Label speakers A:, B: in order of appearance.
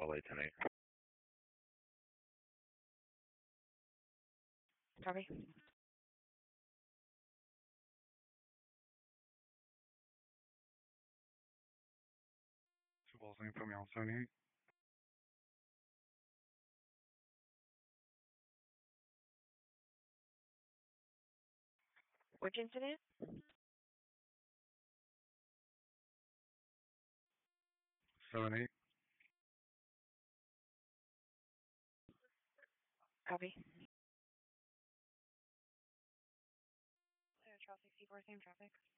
A: LA 10-8.
B: Copy.
C: Two balls in, put me on 78.
B: Which incident?
C: 78.
B: Copy. Clear traffic, C4, same traffic.